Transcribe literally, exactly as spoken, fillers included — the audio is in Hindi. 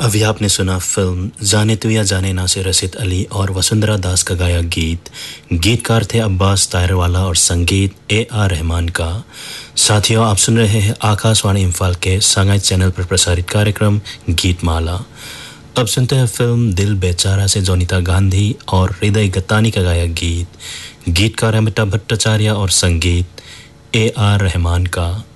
अभी आपने सुना फिल्म जाने तू या जाने ना से रशीद अली और वसुंधरा दास का गाया गीत। गीतकार थे अब्बास ताहिरवाला और संगीत ए आर रहमान का। साथियों, आप सुन रहे हैं आकाशवाणी इम्फाल के सांगाई चैनल पर प्रसारित कार्यक्रम गीतमाला। अब सुनते हैं फिल्म दिल बेचारा से जोनीता गांधी और हृदय गत्तानी का गाया गीत। गीतकार अमिताभ भट्टाचार्य और संगीत ए आर रहमान का।